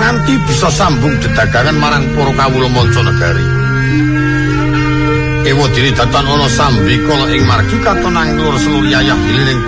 nganti bisa sambung dedagangan marang para kawula mancanegari. Ewadene datan ana sambi kala ing margi katon angklur seluruh yayah ilining